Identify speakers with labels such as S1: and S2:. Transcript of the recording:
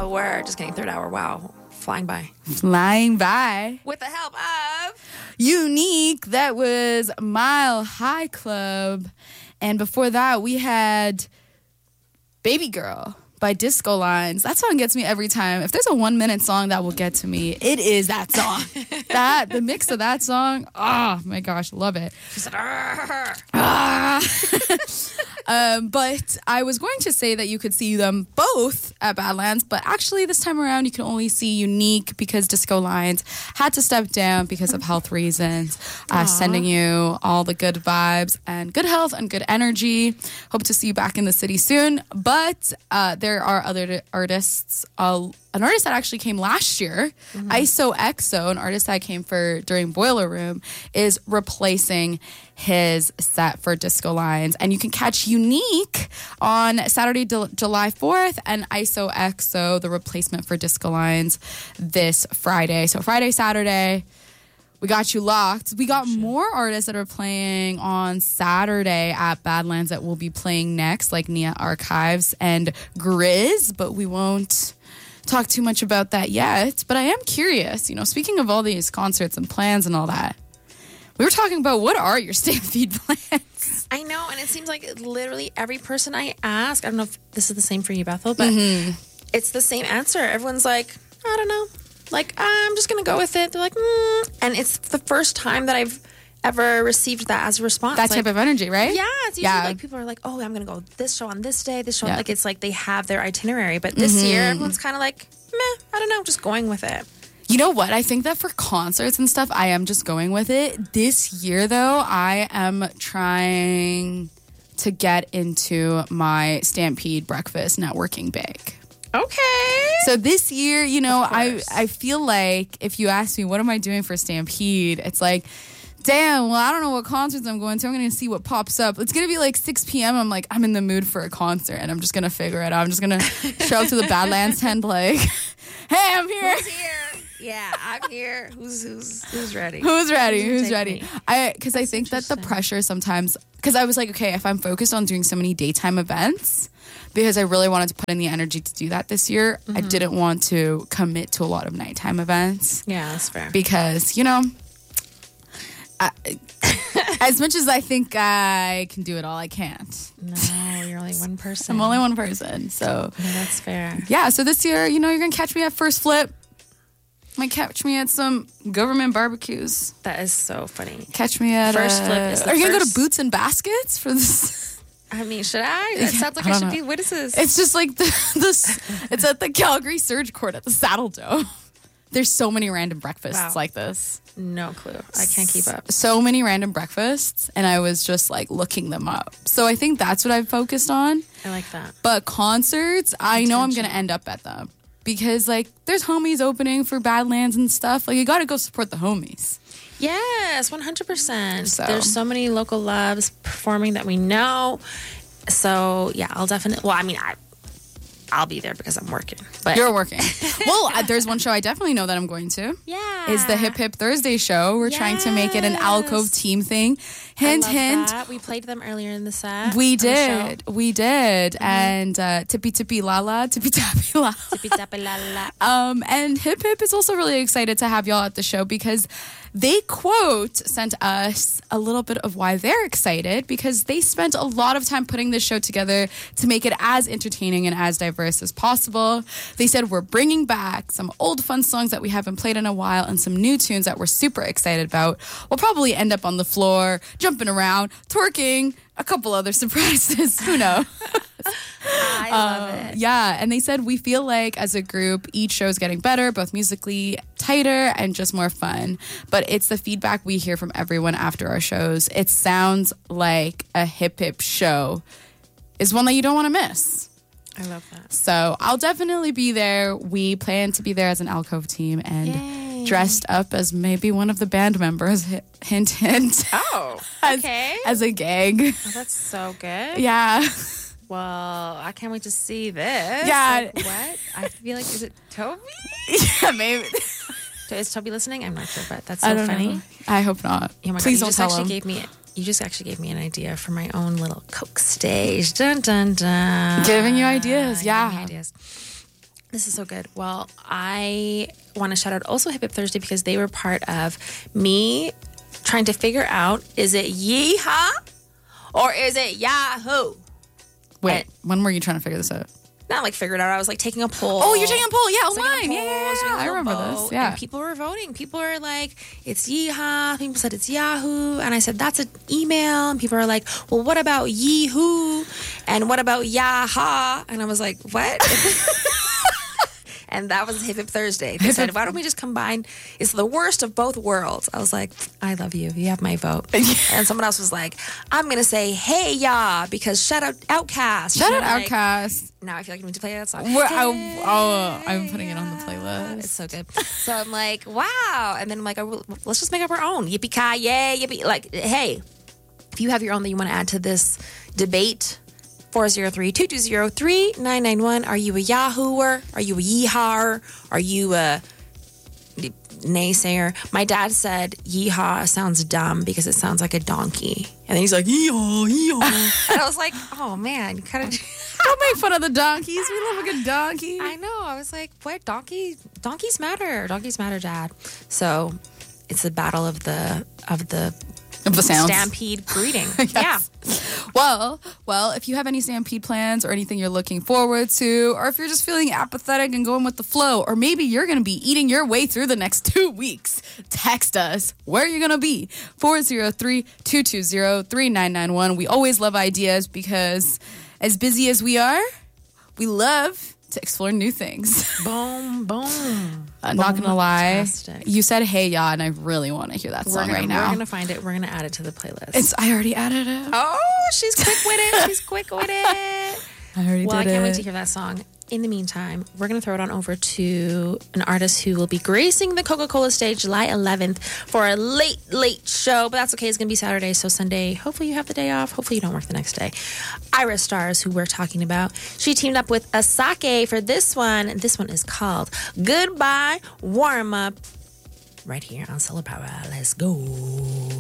S1: Oh, we're just getting third hour. Wow. Flying by.
S2: Flying by.
S1: With the help of
S2: Unique. That was Mile High Club. And before that, we had Baby Girl by Disco Lines. That song gets me every time. If there's a 1 minute song that will get to me, it is that song. The mix of that song, oh my gosh, love it.
S1: She said,
S2: but I was going to say that you could see them both at Badlands, but actually this time around you can only see Unique because Disco Lines had to step down because of health reasons. Sending you all the good vibes and good health and good energy. Hope to see you back in the city soon. But there are other artists. An artist that actually came last year, ISO EXO, an artist that came for during Boiler Room, is replacing his set for Disco Lines. And you can catch Unique on Saturday, July 4th, and ISO EXO, the replacement for Disco Lines, this Friday. So Friday, Saturday, we got you locked. We got more artists that are playing on Saturday at Badlands that will be playing next, like Nia Archives and Grizz, but we won't talk too much about that yet. But I am curious, speaking of all these concerts and plans and all that, we were talking about what are your Stampede plans?
S1: I know, and it seems like literally every person I ask, I don't know if this is the same for you, Bethel, but it's the same answer. Everyone's like, I don't know. Like, I'm just going to go with it. They're like, And it's the first time that I've ever received that as a response.
S2: That type of energy, right?
S1: Yeah. It's usually like people are like, oh, I'm going to go this show on this day, this show. Like, it's like they have their itinerary. But this year, everyone's kind of like, meh, I don't know, just going with it.
S2: You know what? I think that for concerts and stuff, I am just going with it. This year, though, I am trying to get into my Stampede breakfast networking bag.
S1: Okay.
S2: So this year, I feel like if you ask me, what am I doing for Stampede? It's like, damn, well, I don't know what concerts I'm going to. I'm going to see what pops up. It's going to be like 6 p.m. I'm like, I'm in the mood for a concert, and I'm just going to figure it out. I'm just going to show up to the Badlands tent like, hey, I'm here.
S1: Who's here? Yeah, I'm here. Who's ready?
S2: Who's ready? Because I think that the pressure sometimes, because I was like, okay, if I'm focused on doing so many daytime events, because I really wanted to put in the energy to do that this year, I didn't want to commit to a lot of nighttime events.
S1: Yeah, that's fair.
S2: Because, as much as I think I can do it all, I can't.
S1: No, you're only one person.
S2: I'm only one person, so.
S1: Yeah, that's fair.
S2: Yeah, so this year, you're going to catch me at First Flip. Might catch me at some government barbecues.
S1: That is so funny.
S2: Catch me at
S1: First Flip is the
S2: Are you going to go to
S1: first-
S2: Boots and Baskets for this?
S1: I mean, should I? That sounds like I should be. What is this?
S2: It's just like it's at the Calgary Surge Court at the Saddle Dome. There's so many random breakfasts like this.
S1: No clue. I can't keep up.
S2: So many random breakfasts, and I was just like looking them up. So I think that's what I've focused on.
S1: I like that.
S2: But concerts, I know I'm going to end up at them. Because, like, there's homies opening for Badlands and stuff. Like, you got to go support the homies.
S1: Yes, 100%.
S2: So.
S1: There's so many local loves performing that we know. So, yeah, I'll definitely... Well, I mean, I'll be there because I'm working. But
S2: You're working. Well, there's one show I definitely know that I'm going to.
S1: Yeah.
S2: Is the Hip Hip Thursday show. We're trying to make it an Alcove team thing. Hint, hint.
S1: That. We played them earlier in the set.
S2: We did. And Tippy Tippy Lala, Tippy Tappy Lala.
S1: Tippy tappy la la.
S2: And Hip Hip is also really excited to have y'all at the show because they sent us a little bit of why they're excited because they spent a lot of time putting this show together to make it as entertaining and as diverse as possible. They said we're bringing back some old fun songs that we haven't played in a while and some new tunes that we're super excited about. We'll probably end up on the floor, jumping around, twerking, a couple other surprises. Who knows?
S1: I love it.
S2: Yeah, and they said we feel like as a group, each show is getting better, both musically tighter and just more fun. But it's the feedback we hear from everyone after our shows. It sounds like a hip hip show is one that you don't want to miss.
S1: I love that.
S2: So I'll definitely be there. We plan to be there as an Alcove team and dressed up as maybe one of the band members. Hint, hint.
S1: Oh, okay.
S2: As a gag.
S1: Oh, that's so good.
S2: Yeah.
S1: Well, I can't wait to see this.
S2: Yeah.
S1: Like, what? I feel like, is it Toby?
S2: Yeah, maybe.
S1: Is Toby listening? I'm not sure, but that's
S2: I
S1: so
S2: don't
S1: funny.
S2: know. I hope not.
S1: Oh my
S2: Please
S1: God,
S2: don't tell him.
S1: You just actually gave me an idea for my own little Coke stage. Dun, dun, dun.
S2: Giving you ideas, yeah.
S1: Giving me ideas. This is so good. Well, I want to shout out also Hip Hip Thursday because they were part of me trying to figure out, is it yeehaw or is it yahoo?
S2: Wait, when were you trying to figure this out?
S1: Not like figure it out. I was like taking a poll.
S2: Oh, you're taking a poll. Yeah,
S1: I was taking a
S2: online.
S1: poll,
S2: Yeah.
S1: taking a
S2: I
S1: little
S2: remember
S1: vote,
S2: this. Yeah.
S1: And people were voting. People were like, it's yeehaw. People said it's yahoo. And I said, that's an email. And people are like, well, what about yee-hoo? And what about yaha? And I was like, what? And that was Hip Hip Thursday. They said, why don't we just combine? It's the worst of both worlds. I was like, I love you. You have my vote. And someone else was like, I'm going to say, hey, ya, because shout out Outcast.
S2: Shout out
S1: And I'm like,
S2: Outcast.
S1: now I feel like I need to play that song.
S2: I'm putting it on the playlist.
S1: It's so good. So I'm like, wow. And then I'm like, oh, let's just make up our own. Yippee-ki-yay, yippee. Like, hey, if you have your own that you want to add to this debate, 403-220-3991. Are you a Yahooer? Are you a yeehawer? Are you a naysayer? My dad said yeehaw sounds dumb because it sounds like a donkey. And then he's like, yeehaw, yeehaw. And I was like, oh, man, you kind of...
S2: Don't make fun of the donkeys. We love a good donkey.
S1: I know. I was like, what? Donkeys matter. Donkeys matter, Dad. So it's the battle of the
S2: sounds.
S1: Stampede greeting.
S2: Yes.
S1: Yeah.
S2: Well, if you have any Stampede plans or anything you're looking forward to, or if you're just feeling apathetic and going with the flow, or maybe you're going to be eating your way through the next 2 weeks, text us where you're going to be. 403-220-3991. We always love ideas because as busy as we are, we love to explore new things.
S1: Boom, boom.
S2: Not gonna lie,
S1: Fantastic.
S2: you said "Hey Ya," and I really want to hear that song right now.
S1: We're gonna find it. We're gonna add it to the playlist.
S2: I already added it.
S1: Oh, she's quick with it. She's quick with it.
S2: I already did it.
S1: Well, I can't wait to hear that song. In the meantime, we're going to throw it on over to an artist who will be gracing the Coca-Cola stage July 11th for a late show. But that's okay. It's going to be Saturday, so Sunday, hopefully you have the day off. Hopefully you don't work the next day. Ira Stars, who we're talking about. She teamed up with Asake for this one. This one is called Goodbye Warm Up. Right here on Solar Power. Let's go.